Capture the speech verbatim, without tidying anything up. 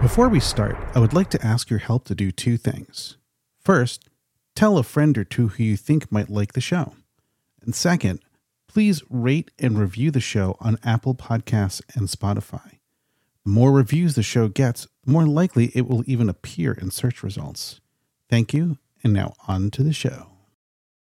Before we start, I would like to ask your help to do two things. First, tell a friend or two who you think might like the show. And second, please rate and review the show on Apple Podcasts and Spotify. The more reviews the show gets, the more likely it will even appear in search results. Thank you, and now on to the show.